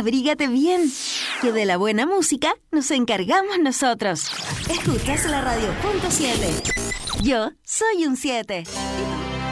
abrígate bien, que de la buena música nos encargamos nosotros. Escuchas la radio.7. Yo soy un 7.